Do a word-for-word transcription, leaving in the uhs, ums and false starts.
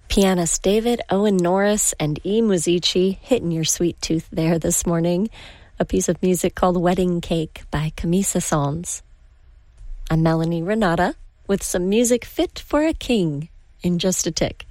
Pianist David Owen Norris and E. Musici hitting your sweet tooth there this morning. A piece of music called Wedding Cake by Camille Saint-Saëns. I'm Melanie Renata with some music fit for a king in just a tick.